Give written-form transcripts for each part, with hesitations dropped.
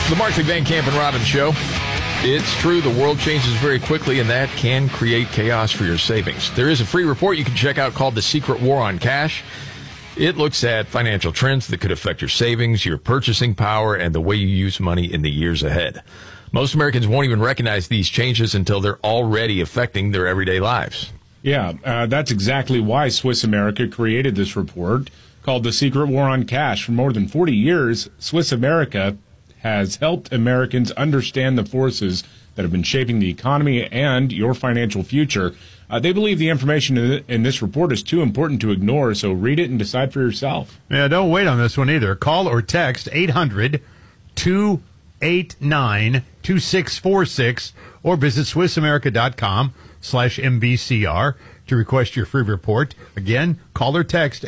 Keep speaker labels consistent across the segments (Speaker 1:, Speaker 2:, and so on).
Speaker 1: The Markley, Van Camp, and Robbins Show. It's true, the world changes very quickly, and that can create chaos for your savings. There is a free report you can check out called The Secret War on Cash. It looks at financial trends that could affect your savings, your purchasing power, and the way you use money in the years ahead. Most Americans won't even recognize these changes until they're already affecting their everyday lives.
Speaker 2: Yeah, that's exactly why Swiss America created this report called The Secret War on Cash. For more than 40 years, Swiss America has helped Americans understand the forces that have been shaping the economy and your financial future. They believe the information in this report is too important to ignore, so read it and decide for yourself.
Speaker 3: Yeah, don't wait on this one either. Call or text 800-289-2646 or visit SwissAmerica.com/MVCR to request your free report. Again, call or text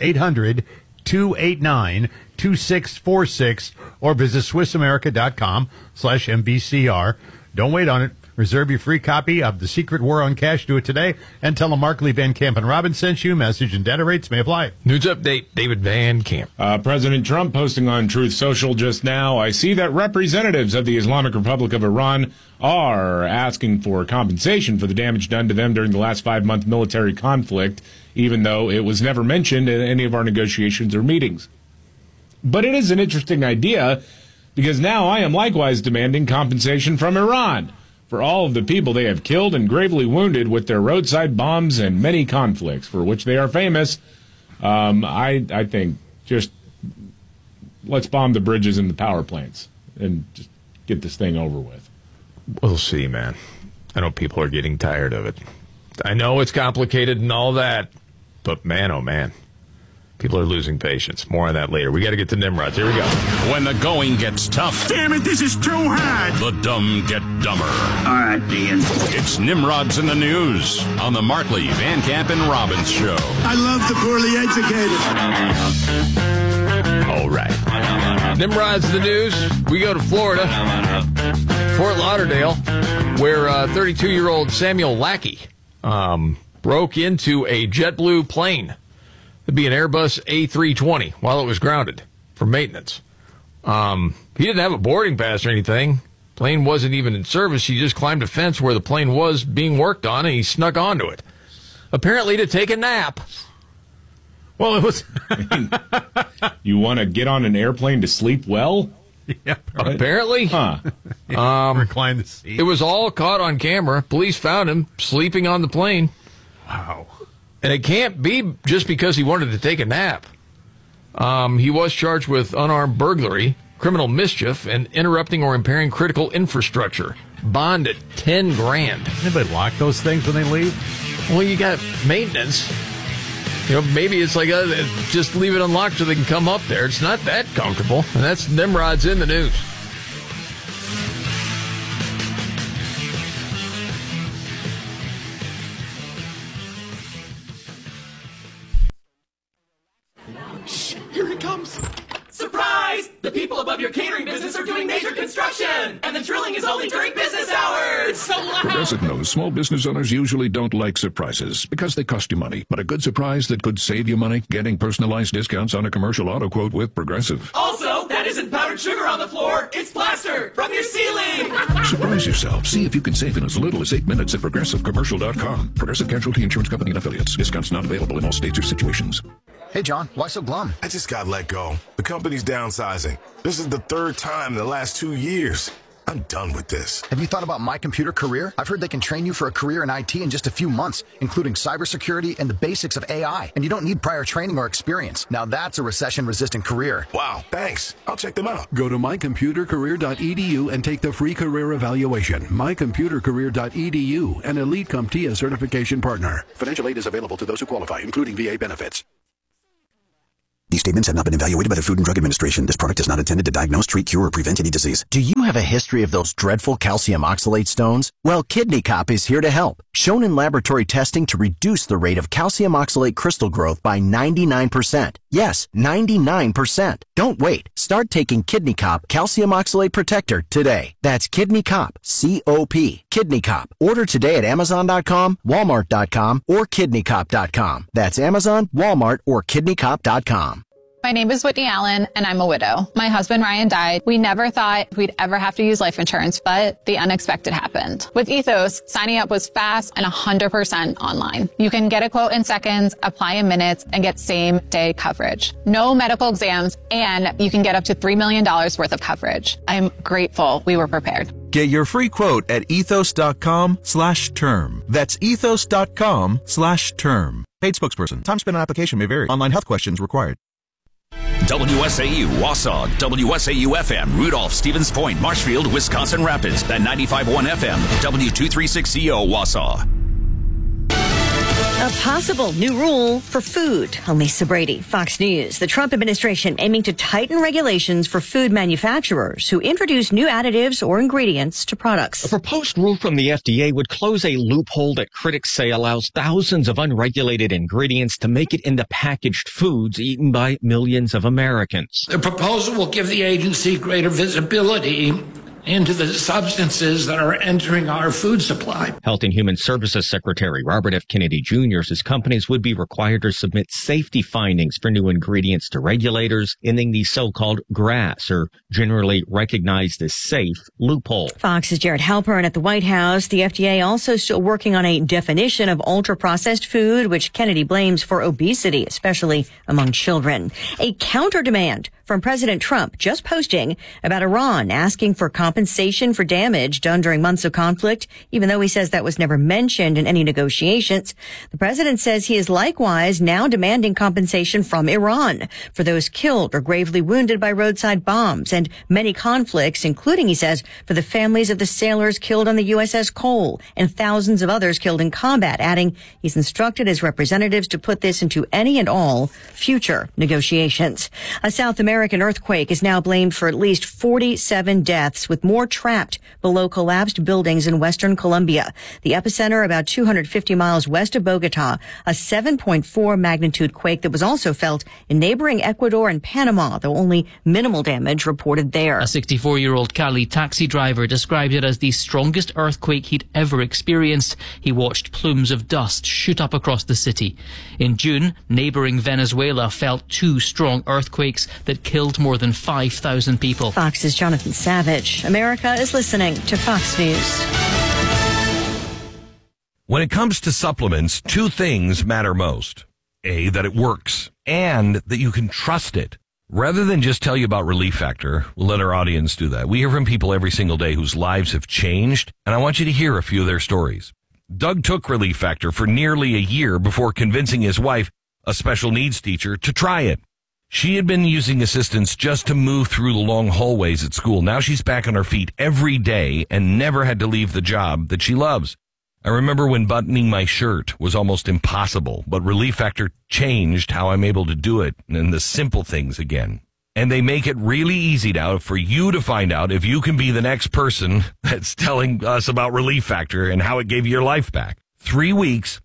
Speaker 3: 800-289-2646 or visit SwissAmerica.com/MVCR. Don't wait on it. Reserve your free copy of The Secret War on Cash. Do it today and tell them Markley, Van Camp, and Robbins sent you. Message and data rates may apply.
Speaker 1: News update, David Van Camp.
Speaker 2: President Trump posting on Truth Social just now, I see that representatives of the Islamic Republic of Iran are asking for compensation for the damage done to them during the last 5-month military conflict, even though it was never mentioned in any of our negotiations or meetings. But it is an interesting idea because now I am likewise demanding compensation from Iran for all of the people they have killed and gravely wounded with their roadside bombs and many conflicts for which they are famous. I think just let's bomb the bridges and the power plants and just get this thing over with.
Speaker 1: We'll see, man. I know people are getting tired of it. I know it's complicated and all that, but man, oh man. People are losing patience. More on that later. We got to get to Nimrods. Here we go.
Speaker 4: When the going gets tough.
Speaker 5: Damn it, this is too hard.
Speaker 4: The dumb get dumber.
Speaker 5: All right, Dean.
Speaker 4: It's Nimrods in the News on the Markley, Van Camp, and Robbins Show.
Speaker 5: I love the poorly educated.
Speaker 1: All right. Nimrods in the News. We go to Florida, Fort Lauderdale, where 32-year-old Samuel Lackey broke into a JetBlue plane. It'd be an Airbus A320 while it was grounded for maintenance. He didn't have a boarding pass or anything. Plane wasn't even in service. He just climbed a fence where the plane was being worked on, and he snuck onto it. Apparently to take a nap.
Speaker 3: Well, it was...
Speaker 2: You want to get on an airplane to sleep well?
Speaker 3: Yeah, right.
Speaker 1: Apparently.
Speaker 2: Huh.
Speaker 3: Recline the seat.
Speaker 1: It was all caught on camera. Police found him sleeping on the plane.
Speaker 3: Wow.
Speaker 1: And it can't be just because he wanted to take a nap. He was charged with unarmed burglary, criminal mischief, and interrupting or impairing critical infrastructure. Bond at $10,000.
Speaker 3: Anybody lock those things when they leave?
Speaker 1: Well, you got maintenance. You know, maybe it's like just leave it unlocked so they can come up there. It's not that comfortable. And that's Nimrod's in the News.
Speaker 6: Here it comes. Surprise! The people above your catering business are doing major construction, and the drilling is only during business hours. So loud.
Speaker 7: Progressive knows small business owners usually don't like surprises because they cost you money. But a good surprise that could save you money? Getting personalized discounts on a commercial auto quote with Progressive.
Speaker 6: Also, that isn't powdered sugar on the floor. It's plaster from your ceiling.
Speaker 7: Surprise yourself. See if you can save in as little as 8 minutes at ProgressiveCommercial.com. Progressive Casualty Insurance Company and Affiliates. Discounts not available in all states or situations.
Speaker 8: Hey, John, why so glum?
Speaker 9: I just got let go. The company's downsizing. This is the third time in the last 2 years. I'm done with this.
Speaker 8: Have you thought about My Computer Career? I've heard they can train you for a career in IT in just a few months, including cybersecurity and the basics of AI. And you don't need prior training or experience. Now that's a recession-resistant career.
Speaker 9: Wow, thanks. I'll check them out.
Speaker 10: Go to mycomputercareer.edu and take the free career evaluation. mycomputercareer.edu, an Elite CompTIA certification partner.
Speaker 8: Financial aid is available to those who qualify, including VA benefits.
Speaker 11: These statements have not been evaluated by the Food and Drug Administration. This product is not intended to diagnose, treat, cure, or prevent any disease.
Speaker 12: Do you have a history of those dreadful calcium oxalate stones? Well, Kidney Cop is here to help. Shown in laboratory testing to reduce the rate of calcium oxalate crystal growth by 99%. Yes, 99%. Don't wait. Start taking Kidney Cop Calcium Oxalate Protector today. That's Kidney Cop, C-O-P, Kidney Cop. Order today at Amazon.com, Walmart.com, or KidneyCop.com. That's Amazon, Walmart, or KidneyCop.com.
Speaker 13: My name is Whitney Allen, and I'm a widow. My husband, Ryan, died. We never thought we'd ever have to use life insurance, but the unexpected happened. With Ethos, signing up was fast and 100% online. You can get a quote in seconds, apply in minutes, and get same-day coverage. No medical exams, and you can get up to $3 million worth of coverage. I'm grateful we were prepared.
Speaker 14: Get your free quote at ethos.com/term. That's ethos.com/term. Paid spokesperson. Time spent on application may vary. Online health questions required.
Speaker 4: WSAU, Wausau, WSAU FM, Rudolph, Stevens Point, Marshfield, Wisconsin Rapids, at 95.1 FM, W236CO, Wausau.
Speaker 15: A possible new rule for food. I'm Lisa Brady, Fox News. The Trump administration aiming to tighten regulations for food manufacturers who introduce new additives or ingredients to products.
Speaker 16: A proposed rule from the FDA would close a loophole that critics say allows thousands of unregulated ingredients to make it into packaged foods eaten by millions of Americans.
Speaker 17: The proposal will give the agency greater visibility into the substances that are entering our food supply.
Speaker 16: Health and Human Services Secretary Robert F. Kennedy Jr. says companies would be required to submit safety findings for new ingredients to regulators, ending the so-called GRAS, or generally recognized as safe, loophole.
Speaker 15: Fox's Jared Halpern at the White House. The FDA also still working on a definition of ultra-processed food, which Kennedy blames for obesity, especially among children. A counter-demand from President Trump just posting about Iran asking for compensation for damage done during months of conflict, even though he says that was never mentioned in any negotiations. The president says he is likewise now demanding compensation from Iran for those killed or gravely wounded by roadside bombs and many conflicts, including, he says, for the families of the sailors killed on the USS Cole and thousands of others killed in combat, adding he's instructed his representatives to put this into any and all future negotiations. A South American earthquake is now blamed for at least 47 deaths, with more trapped below collapsed buildings in western Colombia. The epicenter about 250 miles west of Bogota, a 7.4 magnitude quake that was also felt in neighboring Ecuador and Panama, though only minimal damage reported there.
Speaker 18: A 64-year-old Cali taxi driver described it as the strongest earthquake he'd ever experienced. He watched plumes of dust shoot up across the city. In June, neighboring Venezuela felt 2 strong earthquakes that killed more than 5,000 people.
Speaker 15: Fox's Jonathan Savage. America is listening to Fox News.
Speaker 19: When it comes to supplements, 2 things matter most. A, that it works, and that you can trust it. Rather than just tell you about Relief Factor, we'll let our audience do that. We hear from people every single day whose lives have changed, and I want you to hear a few of their stories. Doug took Relief Factor for nearly a year before convincing his wife, a special needs teacher, to try it. She had been using assistance just to move through the long hallways at school. Now she's back on her feet every day and never had to leave the job that she loves. I remember when buttoning my shirt was almost impossible, but Relief Factor changed how I'm able to do it and the simple things again. And they make it really easy now for you to find out if you can be the next person that's telling us about Relief Factor and how it gave you your life back. 3 weeks,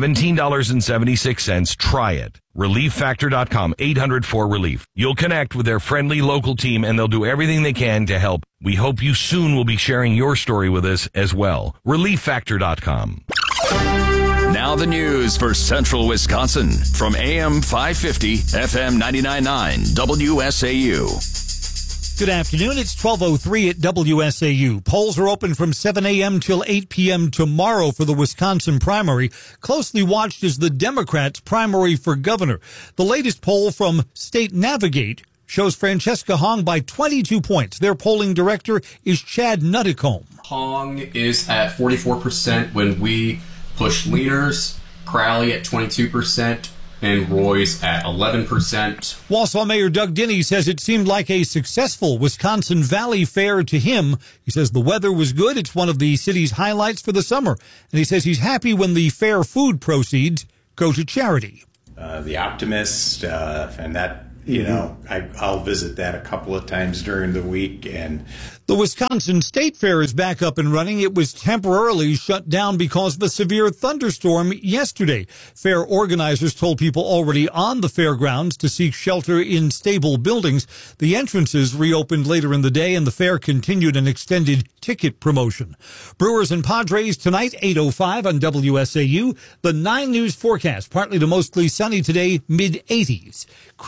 Speaker 19: $17.76. Try it. ReliefFactor.com, 800-4RELIEF. You'll connect with their friendly local team, and they'll do everything they can to help. We hope you soon will be sharing your story with us as well. ReliefFactor.com.
Speaker 4: Now the news for Central Wisconsin from AM 550, FM 99.9, WSAU.
Speaker 20: Good afternoon. It's 12:03 at WSAU. Polls are open from 7 a.m. till 8 p.m. tomorrow for the Wisconsin primary. Closely watched is the Democrats' primary for governor. The latest poll from State Navigate shows Francesca Hong by 22 points. Their polling director is Chad Nutticombe.
Speaker 21: Hong is at 44% when we push leaders, Crowley at 22%, and Roy's at 11%.
Speaker 20: Wausau Mayor Doug Denny says it seemed like a successful Wisconsin Valley Fair to him. He says the weather was good. It's one of the city's highlights for the summer. And he says he's happy when the fair food proceeds go to charity.
Speaker 22: The Optimist, and that, I'll visit that a couple of times during the week. And
Speaker 20: the Wisconsin State Fair is back up and running. It was temporarily shut down because of a severe thunderstorm yesterday. Fair organizers told people already on the fairgrounds to seek shelter in stable buildings. The entrances reopened later in the day, and the fair continued an extended ticket promotion. Brewers and Padres tonight, 8:05 on WSAU. The 9 News forecast, partly to mostly sunny today, mid-80s. Chris Conley.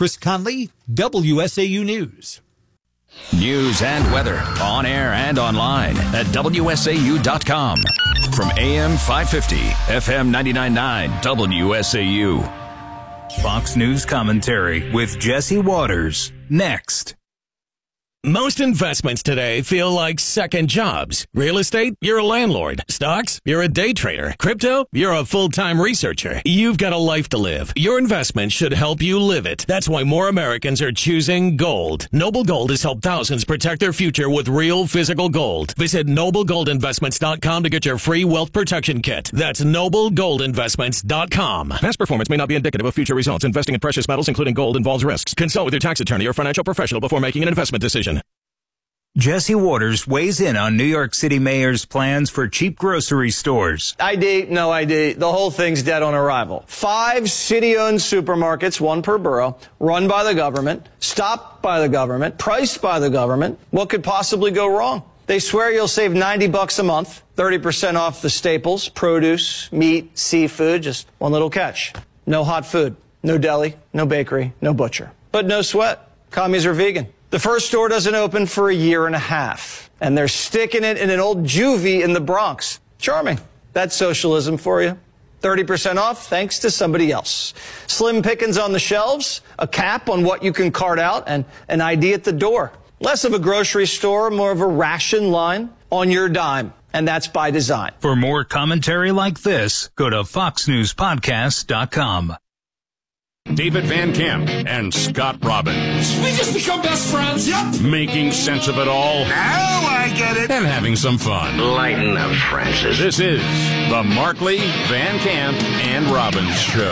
Speaker 20: Conley, WSAU News.
Speaker 4: News and weather on air and online at WSAU.com. From AM 550, FM 99.9, WSAU.
Speaker 2: Fox News commentary with Jesse Waters. Next.
Speaker 5: Most investments today feel like second jobs. Real estate, you're a landlord. Stocks, you're a day trader. Crypto, you're a full-time researcher. You've got a life to live. Your investment should help you live it. That's why more Americans are choosing gold. Noble Gold has helped thousands protect their future with real physical gold. Visit NobleGoldInvestments.com to get your free wealth protection kit. That's NobleGoldInvestments.com. Past performance may not be indicative of future results. Investing in precious metals, including gold, involves risks. Consult with your tax attorney or financial professional before making an investment decision.
Speaker 2: Jesse Waters weighs in on New York City Mayor's plans for cheap grocery stores.
Speaker 23: ID, no ID, the whole thing's dead on arrival. 5 city-owned supermarkets, 1 per borough, run by the government, stopped by the government, priced by the government. What could possibly go wrong? They swear you'll save $90 a month, 30% off the staples, produce, meat, seafood, just one little catch. No hot food, no deli, no bakery, no butcher. But no sweat, commies are vegan. The first store doesn't open for a year and a half, and they're sticking it in an old juvie in the Bronx. Charming. That's socialism for you. 30% off thanks to somebody else. Slim pickings on the shelves, a cap on what you can cart out, and an ID at the door. Less of a grocery store, more of a ration line on your dime, and that's by design.
Speaker 2: For more commentary like this, go to foxnewspodcast.com.
Speaker 24: David Van Camp and Scott Robbins.
Speaker 6: We just become best friends. Yep.
Speaker 24: Making sense of it all.
Speaker 6: Now I get it.
Speaker 24: And having some fun.
Speaker 6: Lighten up, Francis.
Speaker 24: This is the Markley, Van Camp, and Robbins Show.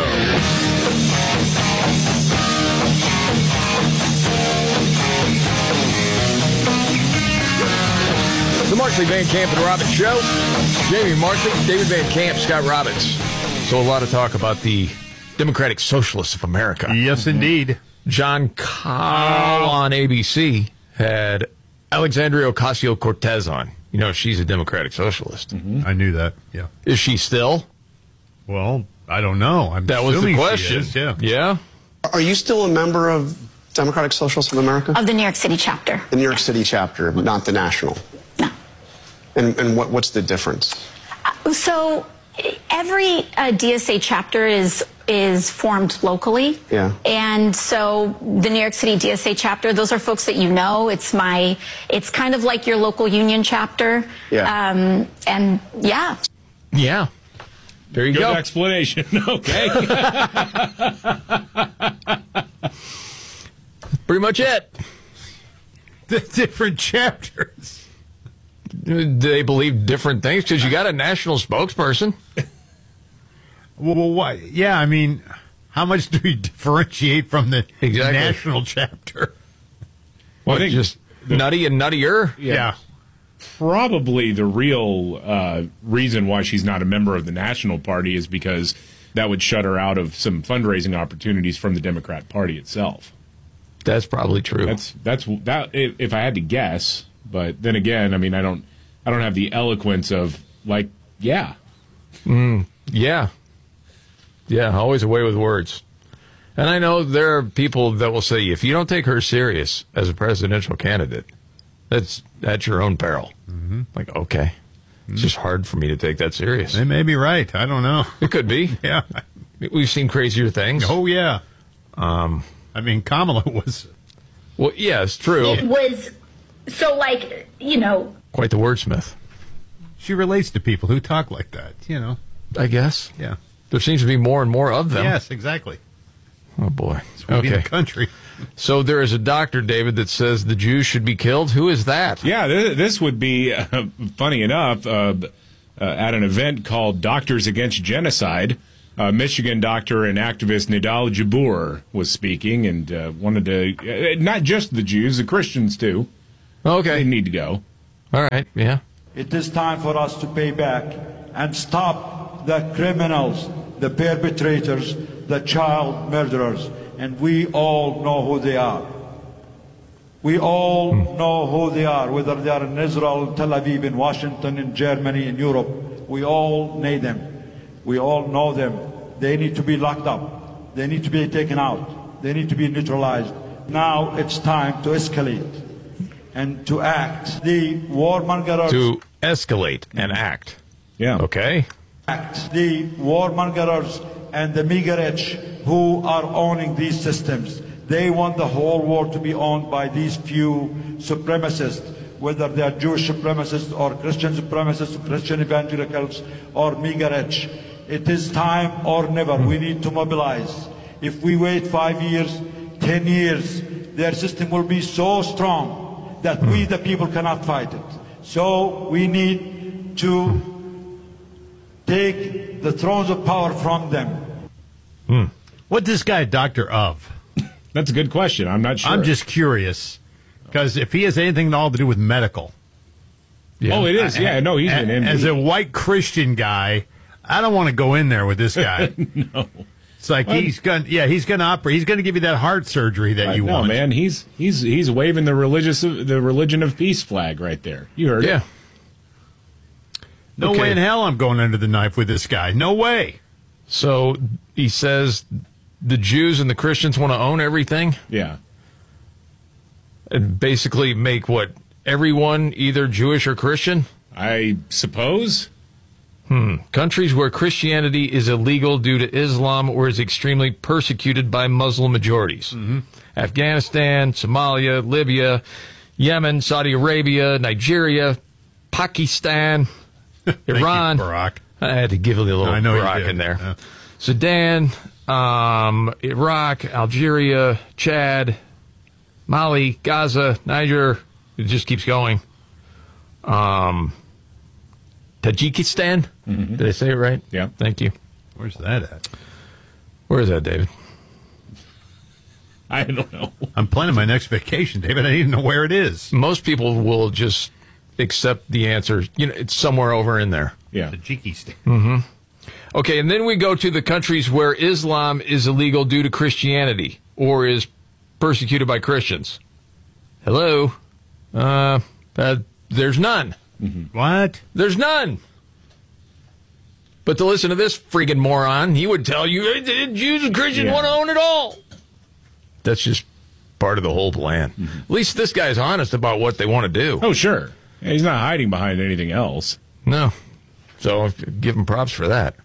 Speaker 1: The Markley, Van Camp, and Robbins Show. Jamie Markley, David Van Camp, Scott Robbins. So a lot of talk about the Democratic Socialists of America.
Speaker 3: Yes, indeed.
Speaker 1: John Kyle on ABC had Alexandria Ocasio-Cortez on. You know, she's a Democratic Socialist.
Speaker 3: Mm-hmm. I knew that, yeah.
Speaker 1: Is she still?
Speaker 3: Well, I don't know.
Speaker 1: That was the question.
Speaker 3: Is, yeah.
Speaker 1: Yeah?
Speaker 25: Are you still a member of Democratic Socialists of America?
Speaker 26: Of the New York City chapter.
Speaker 25: The New York City chapter, but not the national?
Speaker 26: No.
Speaker 25: And what's the difference?
Speaker 26: So every DSA chapter is formed locally.
Speaker 25: Yeah.
Speaker 26: And so the New York City DSA chapter, those are folks that you know. It's kind of like your local union chapter.
Speaker 25: Yeah.
Speaker 26: And yeah.
Speaker 1: Yeah. There you go.
Speaker 27: Good explanation. Okay.
Speaker 1: Pretty much it.
Speaker 3: The different chapters.
Speaker 1: Do they believe different things? Because you got a national spokesperson.
Speaker 3: Well, why? Yeah, I mean, how much do we differentiate from the national chapter?
Speaker 27: Well, I think
Speaker 1: just nutty and nuttier.
Speaker 3: Yeah.
Speaker 27: Probably the real reason why she's not a member of the National Party is because that would shut her out of some fundraising opportunities from the Democrat Party itself.
Speaker 1: That's probably true.
Speaker 27: That's if I had to guess. But then again, I mean, I don't have the eloquence of like, yeah.
Speaker 1: Yeah. Yeah, always away with words. And I know there are people that will say, if you don't take her serious as a presidential candidate, that's at your own peril.
Speaker 3: Mm-hmm.
Speaker 1: Like, okay. It's just hard for me to take that serious.
Speaker 3: They may be right. I don't know.
Speaker 1: It could be.
Speaker 3: Yeah.
Speaker 1: We've seen crazier things.
Speaker 3: Oh, yeah. I mean, Kamala was...
Speaker 1: Well, yeah, it's true.
Speaker 26: It was... So, like, you know...
Speaker 1: Quite the wordsmith.
Speaker 3: She relates to people who talk like that, you know.
Speaker 1: I guess.
Speaker 3: Yeah.
Speaker 1: There seems to be more and more of them.
Speaker 3: Yes, exactly.
Speaker 1: Oh, boy.
Speaker 3: Okay. The country.
Speaker 1: So there is a doctor, David, that says the Jews should be killed. Who is that?
Speaker 27: Yeah, this would be, funny enough, at an event called Doctors Against Genocide. Michigan doctor and activist Nidal Jabbour was speaking and wanted to, not just the Jews, the Christians too.
Speaker 1: Okay.
Speaker 27: They need to go.
Speaker 1: All right, yeah.
Speaker 28: It is time for us to pay back and stop the criminals, the perpetrators, the child murderers. And we all know who they are. We all know who they are, whether they are in Israel, Tel Aviv, in Washington, in Germany, in Europe. We all know them. We all know them. They need to be locked up. They need to be taken out. They need to be neutralized. Now it's time to escalate and to act. The warmongers...
Speaker 1: To escalate and act.
Speaker 27: Yeah.
Speaker 1: Okay.
Speaker 28: Act. The warmongers and the mega rich who are owning these systems. They want the whole world to be owned by these few supremacists, whether they are Jewish supremacists or Christian supremacists, Christian evangelicals or mega rich. It is time or never. We need to mobilize. If we wait 5 years, 10 years, their system will be so strong that we, the people, cannot fight it. So we need to take the thrones of power from them.
Speaker 3: What's this guy a doctor of?
Speaker 27: That's a good question. I'm not sure.
Speaker 3: I'm just curious. Because if he has anything at all to do with medical.
Speaker 27: Yeah. Oh, it is. Yeah, no, he's an MD.
Speaker 3: As a white Christian guy, I don't want to go in there with this guy.
Speaker 27: No.
Speaker 3: It's like he's going to operate. He's going to give you that heart surgery that you want.
Speaker 27: No, man, he's waving the religion of peace flag right there. You heard it.
Speaker 3: No way in hell I'm going under the knife with this guy. No way.
Speaker 1: So he says the Jews and the Christians want to own everything?
Speaker 27: Yeah.
Speaker 1: And basically make what? Everyone either Jewish or Christian?
Speaker 27: I suppose.
Speaker 1: Countries where Christianity is illegal due to Islam or is extremely persecuted by Muslim majorities. Afghanistan, Somalia, Libya, Yemen, Saudi Arabia, Nigeria, Pakistan, Iran.
Speaker 3: Thank you, Barack.
Speaker 1: I had to give a little Barack in there.
Speaker 3: Yeah.
Speaker 1: Sudan, Iraq, Algeria, Chad, Mali, Gaza, Niger. It just keeps going. Tajikistan. Did I say it right?
Speaker 27: Yeah.
Speaker 1: Thank you.
Speaker 3: Where's that at?
Speaker 1: Where is that, David?
Speaker 27: I don't know.
Speaker 3: I'm planning my next vacation, David. I need to know where it is.
Speaker 1: Most people will just accept the answer. You know, it's somewhere over in there.
Speaker 27: Yeah.
Speaker 3: Tajikistan.
Speaker 1: Okay, and then we go to the countries where Islam is illegal due to Christianity or is persecuted by Christians. Hello? There's none.
Speaker 3: What?
Speaker 1: There's none. But to listen to this friggin' moron, he would tell you Jews and Christians want to own it all. That's just part of the whole plan. At least this guy's honest about what they want to do.
Speaker 27: Oh, sure. Yeah, he's not hiding behind anything else.
Speaker 1: No. So give him props for that.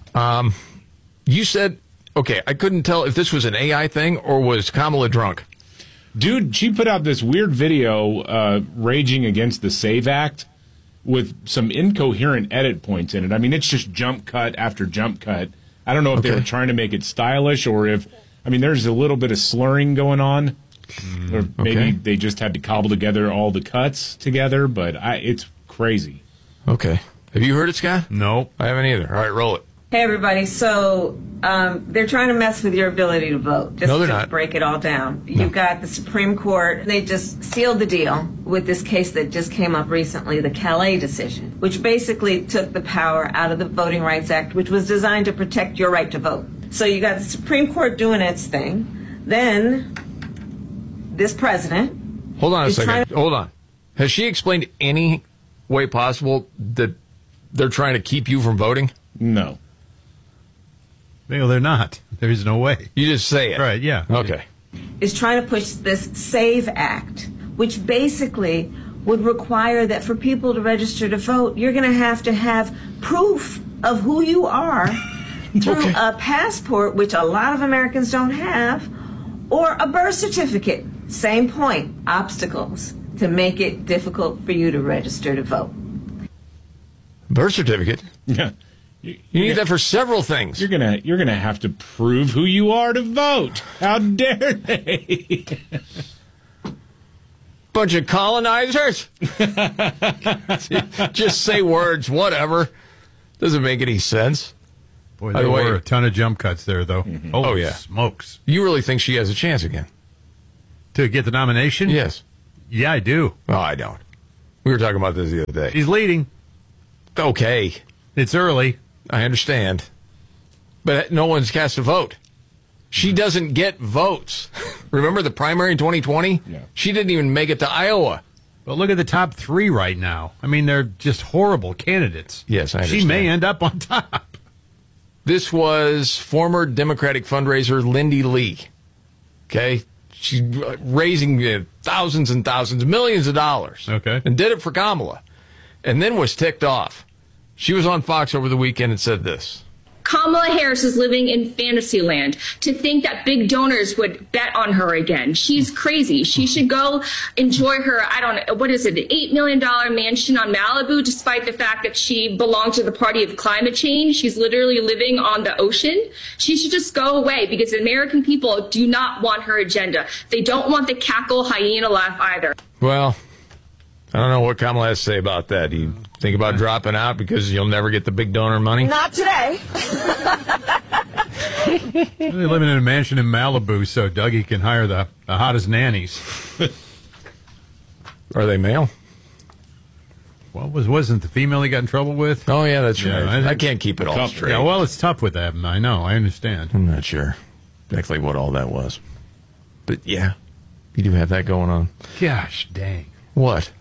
Speaker 1: You said, okay, I couldn't tell if this was an AI thing or was Kamala drunk.
Speaker 27: Dude, she put out this weird video raging against the SAVE Act with some incoherent edit points in it. I mean, it's just jump cut after jump cut. I don't know if they were trying to make it stylish or if, I mean, there's a little bit of slurring going on. Or maybe they just had to cobble together all the cuts together, but it's crazy.
Speaker 1: Okay. Have you heard it, Scott?
Speaker 3: No.
Speaker 1: I haven't either. All right, roll it.
Speaker 7: Hey, everybody. So they're trying to mess with your ability to vote. Just
Speaker 1: No, they're
Speaker 7: to
Speaker 1: not.
Speaker 7: break it all down. You've got the Supreme Court. They just sealed the deal with this case that just came up recently, the Calais decision, which basically took the power out of the Voting Rights Act, which was designed to protect your right to vote. So you got the Supreme Court doing its thing. Then this president...
Speaker 1: Hold on a
Speaker 7: is
Speaker 1: second.
Speaker 7: trying-
Speaker 1: Hold on. Has she explained any way possible that they're trying to keep you from voting?
Speaker 27: No.
Speaker 3: No, they're not. There's no way.
Speaker 1: You just say it.
Speaker 3: Right, yeah.
Speaker 1: Okay.
Speaker 7: is trying to push this SAVE Act, which basically would require that for people to register to vote, you're going to have proof of who you are through a passport, which a lot of Americans don't have, or a birth certificate. Same point, obstacles to make it difficult for you to register to vote.
Speaker 1: Birth certificate?
Speaker 27: Yeah.
Speaker 1: You need that for several things.
Speaker 27: You're gonna have to prove who you are to vote. How dare they?
Speaker 1: Bunch of colonizers. Just say words, whatever. Doesn't make any sense.
Speaker 3: Boy, there were a ton of jump cuts there, though.
Speaker 1: Mm-hmm.
Speaker 3: Holy
Speaker 1: Oh, yeah.
Speaker 3: smokes.
Speaker 1: You really think she has a chance again?
Speaker 3: To get the nomination?
Speaker 1: Yes.
Speaker 3: Yeah, I do.
Speaker 1: Oh, I don't. We were talking about this the other day.
Speaker 3: She's leading.
Speaker 1: Okay.
Speaker 3: It's early.
Speaker 1: I understand. But no one's cast a vote. She doesn't get votes. Remember the primary in 2020?
Speaker 3: Yeah.
Speaker 1: She didn't even make it to Iowa.
Speaker 3: But look at the top three right now. I mean, they're just horrible candidates.
Speaker 1: Yes, I understand.
Speaker 3: She may end up on top.
Speaker 1: This was former Democratic fundraiser Lindy Lee. Okay? She's raising thousands and thousands, millions of dollars.
Speaker 3: Okay.
Speaker 1: And did it for Kamala. And then was ticked off. She was on Fox over the weekend and said this.
Speaker 8: Kamala Harris is living in fantasy land. To think that big donors would bet on her again. She's crazy. She should go enjoy her, I don't know, what is it, an $8 million mansion on Malibu, despite the fact that she belonged to the party of climate change. She's literally living on the ocean. She should just go away because the American people do not want her agenda. They don't want the cackle hyena laugh either.
Speaker 1: Well, I don't know what Kamala has to say about that. Do you think about dropping out because you'll never get the big donor money?
Speaker 7: Not today.
Speaker 3: They're living in a mansion in Malibu, so Dougie can hire the hottest nannies.
Speaker 1: Are they male?
Speaker 3: What wasn't the female he got in trouble with?
Speaker 1: Oh, yeah, that's right. I can't keep it all straight.
Speaker 3: Yeah, well, it's tough with that. I know. I understand.
Speaker 1: I'm not sure exactly what all that was. But, yeah, you do have that going on.
Speaker 3: Gosh dang.
Speaker 1: What?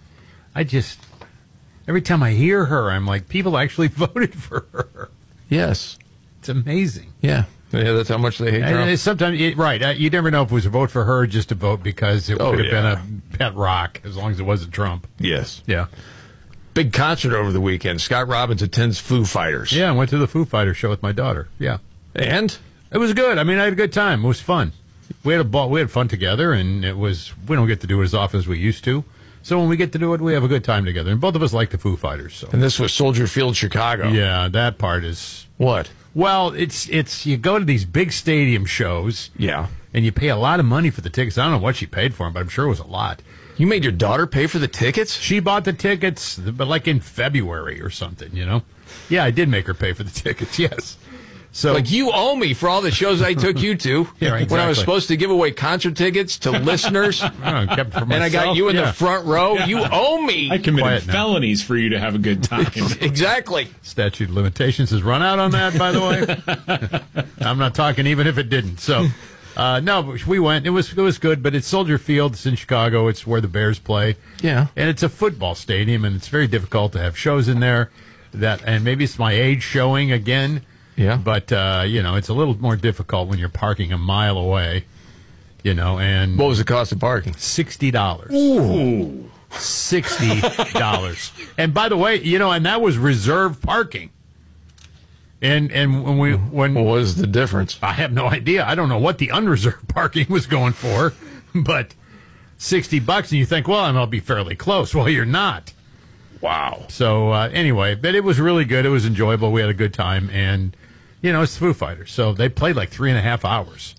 Speaker 3: Every time I hear her, I'm like, people actually voted for her.
Speaker 1: Yes.
Speaker 3: It's amazing.
Speaker 1: Yeah. Yeah, that's how much they hate Trump.
Speaker 3: Sometimes, right, you never know if it was a vote for her just to vote because it would have been a pet rock as long as it wasn't Trump.
Speaker 1: Yes.
Speaker 3: Yeah.
Speaker 1: Big concert over the weekend. Scott Robbins attends Foo Fighters.
Speaker 3: Yeah, I went to the Foo Fighters show with my daughter. Yeah.
Speaker 1: And?
Speaker 3: It was good. I mean, I had a good time. It was fun. We had fun together, and we don't get to do it as often as we used to. So when we get to do it, we have a good time together. And both of us like the Foo Fighters. So.
Speaker 1: And this was Soldier Field, Chicago.
Speaker 3: Yeah, that part is...
Speaker 1: What?
Speaker 3: Well, it's you go to these big stadium shows.
Speaker 1: Yeah.
Speaker 3: And you pay a lot of money for the tickets. I don't know what she paid for them, but I'm sure it was a lot.
Speaker 1: You made your daughter pay for the tickets?
Speaker 3: She bought the tickets, but like in February or something, you know? Yeah, I did make her pay for the tickets, yes. So,
Speaker 1: like, you owe me for all the shows I took you to
Speaker 3: yeah, exactly.
Speaker 1: when I was supposed to give away concert tickets to listeners.
Speaker 3: I kept it for myself.
Speaker 1: And I got you in the front row. You owe me.
Speaker 27: I committed felonies for you to have a good time.
Speaker 1: Exactly.
Speaker 3: Statute of limitations has run out on that, by the way. I'm not talking even if it didn't. So, no, but we went. It was good, but it's Soldier Field. It's in Chicago. It's where the Bears play.
Speaker 1: Yeah.
Speaker 3: And it's a football stadium, and it's very difficult to have shows in there. And maybe it's my age showing again.
Speaker 1: Yeah.
Speaker 3: But, it's a little more difficult when you're parking a mile away, and...
Speaker 1: What was the cost of parking?
Speaker 3: $60.
Speaker 1: Ooh.
Speaker 3: $60. And by the way, and that was reserved parking. And when
Speaker 1: what was the difference?
Speaker 3: I have no idea. I don't know what the unreserved parking was going for, but $60, and you think, well, I'll be fairly close. Well, you're not.
Speaker 1: Wow.
Speaker 3: So, anyway, but it was really good. It was enjoyable. We had a good time, and... it's the Foo Fighters, so they played like 3.5 hours.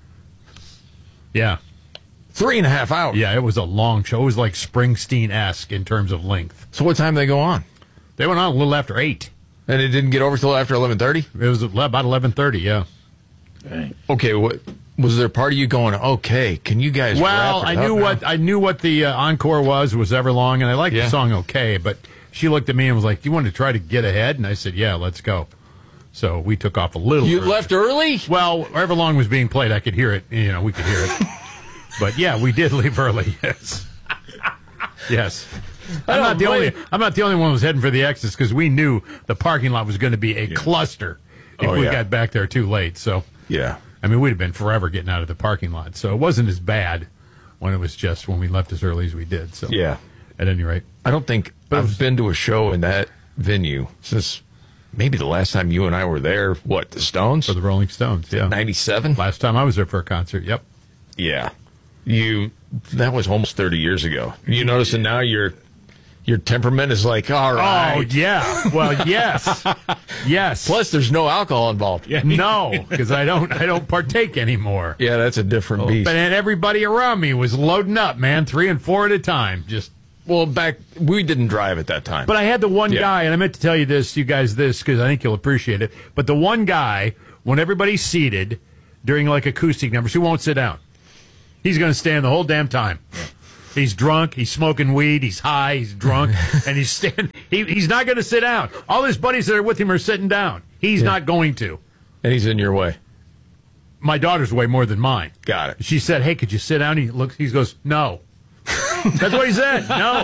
Speaker 3: Yeah.
Speaker 1: 3.5 hours?
Speaker 3: Yeah, it was a long show. It was like Springsteen-esque in terms of length.
Speaker 1: So what time did they go on?
Speaker 3: They went on a little after 8.
Speaker 1: And it didn't get over till after 11:30?
Speaker 3: It was about 11:30, yeah.
Speaker 1: Dang. Okay, what was there part of you going, okay, can you guys
Speaker 3: Well,
Speaker 1: wrap it up now?
Speaker 3: I knew what the encore was Everlong, and I liked the song okay, but she looked at me and was like, do you want to try to get ahead? And I said, yeah, let's go. So we took off a little
Speaker 1: You
Speaker 3: early.
Speaker 1: left early?
Speaker 3: Well, however long was being played, I could hear it. We could hear it. But yeah, we did leave early. Yes. Yes. I'm not the only one who was heading for the exits because we knew the parking lot was going to be a cluster if we got back there too late. So
Speaker 1: yeah,
Speaker 3: I mean, we'd have been forever getting out of the parking lot. So it wasn't as bad when we left as early as we did. So
Speaker 1: yeah,
Speaker 3: at any rate,
Speaker 1: I don't think I've been to a show in that venue since. Maybe the last time you and I were there, what, the Stones?
Speaker 3: For the Rolling Stones, yeah.
Speaker 1: 97?
Speaker 3: Last time I was there for a concert, yep.
Speaker 1: Yeah. That was almost 30 years ago. You noticing now your temperament is like, all right.
Speaker 3: Oh, yeah. Well, yes. Yes.
Speaker 1: Plus, there's no alcohol involved.
Speaker 3: Yeah. No, because I don't partake anymore.
Speaker 1: Yeah, that's a different beast.
Speaker 3: But everybody around me was loading up, man, 3 and 4 at a time, just...
Speaker 1: Well, we didn't drive at that time.
Speaker 3: But I had the one guy, and I meant to tell you guys this, because I think you'll appreciate it. But the one guy, when everybody's seated during like acoustic numbers, he won't sit down. He's going to stand the whole damn time. Yeah. He's drunk, he's smoking weed, he's high, he's drunk, and he's not going to sit down. All his buddies that are with him are sitting down. He's not going to.
Speaker 1: And he's in your way.
Speaker 3: My daughter's way more than mine.
Speaker 1: Got it.
Speaker 3: She said, hey, could you sit down? He goes, no. That's what he said. No.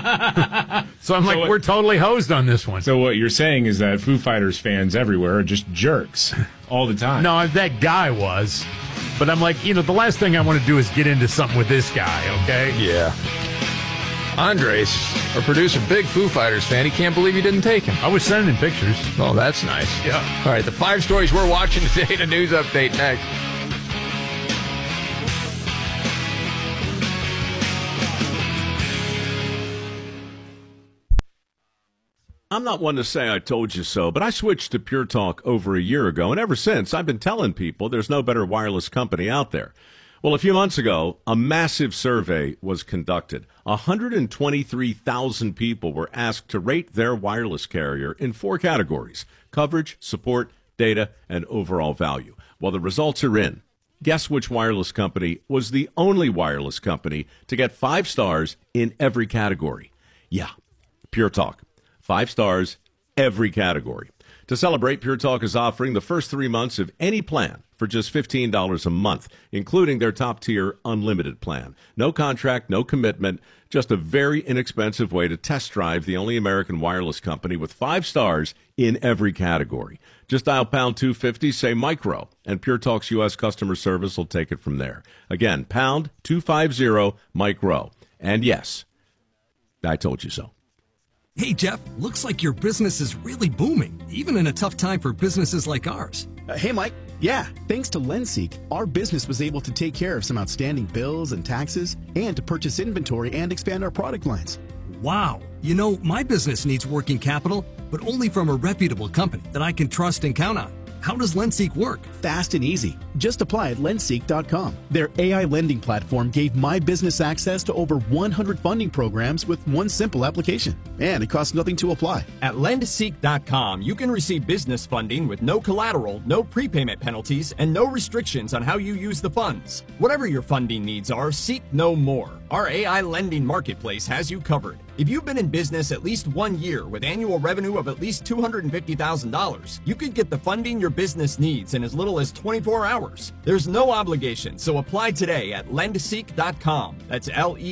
Speaker 3: So I'm we're totally hosed on this one.
Speaker 27: So what you're saying is that Foo Fighters fans everywhere are just jerks all the time.
Speaker 3: No, that guy was. But I'm like, the last thing I want to do is get into something with this guy, okay?
Speaker 1: Yeah. Andres, our producer, big Foo Fighters fan. He can't believe you didn't take him.
Speaker 3: I was sending pictures.
Speaker 1: Oh, that's nice.
Speaker 3: Yeah.
Speaker 1: All right, the 5 stories we're watching today, the news update next.
Speaker 9: I'm not one to say I told you so, but I switched to Pure Talk over a year ago, and ever since, I've been telling people there's no better wireless company out there. Well, a few months ago, a massive survey was conducted. 123,000 people were asked to rate their wireless carrier in 4 categories: coverage, support, data, and overall value. Well, the results are in. Guess which wireless company was the only wireless company to get 5 stars in every category? Yeah, Pure Talk. 5 stars, every category. To celebrate, Pure Talk is offering the first 3 months of any plan for just $15 a month, including their top-tier unlimited plan. No contract, no commitment, just a very inexpensive way to test drive the only American wireless company with 5 stars in every category. Just dial pound 250, say micro, and Pure Talk's U.S. customer service will take it from there. Again, pound 250 micro. And yes, I told you so.
Speaker 10: Hey, Jeff, looks like your business is really booming, even in a tough time for businesses like ours.
Speaker 11: Hey, Mike. Yeah, thanks to LendSeek, our business was able to take care of some outstanding bills and taxes and to purchase inventory and expand our product lines.
Speaker 10: Wow. My business needs working capital, but only from a reputable company that I can trust and count on. How does LendSeek work?
Speaker 11: Fast and easy. Just apply at lendseek.com. Their AI lending platform gave my business access to over 100 funding programs with one simple application. And it costs nothing to apply.
Speaker 12: At lendseek.com, you can receive business funding with no collateral, no prepayment penalties, and no restrictions on how you use the funds. Whatever your funding needs are, seek no more. Our AI lending marketplace has you covered. If you've been in business at least 1 year with annual revenue of at least $250,000, you could get the funding your business needs in as little as 24 hours. There's no obligation, so apply today at lendseek.com. That's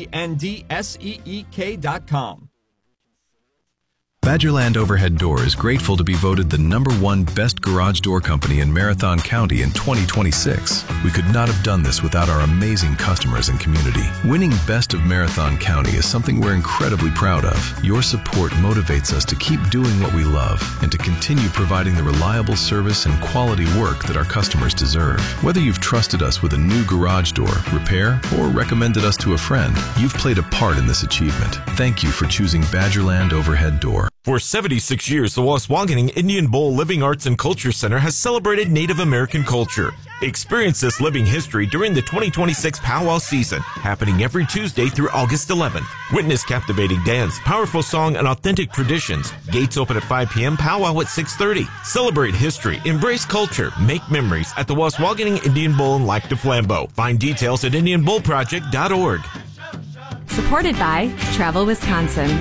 Speaker 12: LENDSEEK.com.
Speaker 13: Badgerland Overhead Door is grateful to be voted the #1 best garage door company in Marathon County in 2026. We could not have done this without our amazing customers and community. Winning Best of Marathon County is something we're incredibly proud of. Your support motivates us to keep doing what we love and to continue providing the reliable service and quality work that our customers deserve. Whether you've trusted us with a new garage door, repair, or recommended us to a friend, you've played a part in this achievement. Thank you for choosing Badgerland Overhead Door.
Speaker 14: For 76 years, the Waswanigan Indian Bowl Living Arts and Culture Center has celebrated Native American culture. Experience this living history during the 2026 Powwow season, happening every Tuesday through August 11th. Witness captivating dance, powerful song, and authentic traditions. Gates open at 5 p.m., powwow at 6:30. Celebrate history, embrace culture, make memories at the Waswanigan Indian Bowl in Lac du Flambeau. Find details at IndianBowlProject.org.
Speaker 16: Supported by Travel Wisconsin.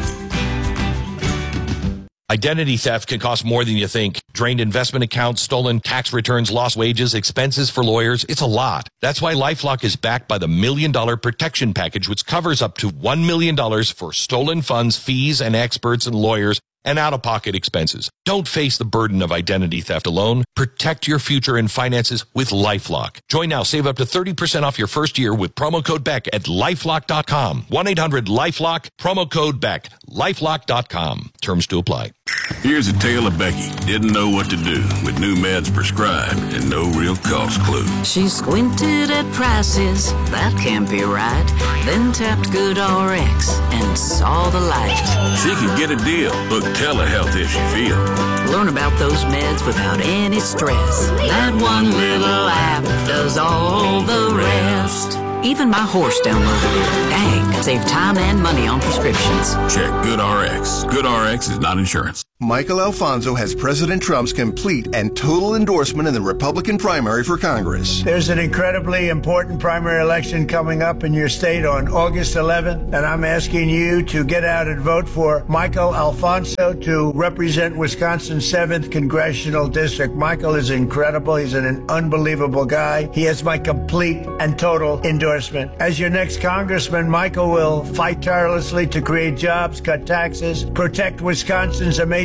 Speaker 19: Identity theft can cost more than you think. Drained investment accounts, stolen tax returns, lost wages, expenses for lawyers. It's a lot. That's why LifeLock is backed by the $1 Million Protection Package, which covers up to $1 million for stolen funds, fees, and experts and lawyers and out-of-pocket expenses. Don't face the burden of identity theft alone. Protect your future and finances with LifeLock. Join now. Save up to 30% off your first year with promo code BECK at LifeLock.com. 1-800-LifeLock, promo code BECK, LifeLock.com. Terms to apply.
Speaker 17: Here's a tale of Becky. Didn't know what to do with new meds prescribed and no real cost clue.
Speaker 29: She squinted at prices, that can't be right. Then tapped GoodRx and saw the light.
Speaker 17: She could get a deal. Book telehealth if she feel.
Speaker 29: Learn about those meds without any stress. That one little app does all the rest. Even my horse downloaded it. Dang, save time and money on prescriptions.
Speaker 17: Check GoodRx. GoodRx is not insurance.
Speaker 30: Michael Alfonso has President Trump's complete and total endorsement in the Republican primary for Congress.
Speaker 31: There's an incredibly important primary election coming up in your state on August 11th, and I'm asking you to get out and vote for Michael Alfonso to represent Wisconsin's 7th Congressional District. Michael is incredible. He's an unbelievable guy. He has my complete and total endorsement. As your next congressman, Michael will fight tirelessly to create jobs, cut taxes, protect Wisconsin's amazing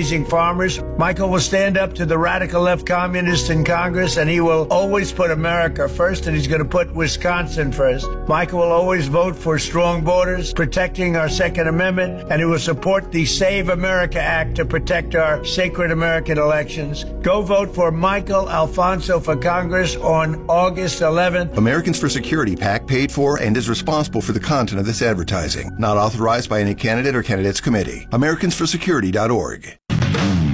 Speaker 31: raising farmers. Michael will stand up to the radical left communists in Congress, and he will always put America first, and he's going to put Wisconsin first. Michael will always vote for strong borders, protecting our Second Amendment, and he will support the Save America Act to protect our sacred American elections. Go vote for Michael Alfonso for Congress on August 11th.
Speaker 30: Americans for Security PAC paid for and is responsible for the content of this advertising. Not authorized by any candidate or candidates committee. AmericansForSecurity.org.